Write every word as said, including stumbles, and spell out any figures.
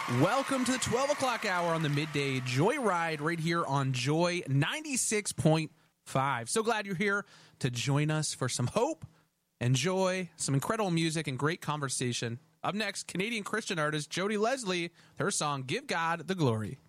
Welcome to the twelve o'clock hour on the Midday Joyride right here on Joy ninety-six point five. So glad you're here to join us for some hope and joy, some incredible music, and great conversation. Up next, Canadian Christian artist Jody Leslie, her song Give God the Glory.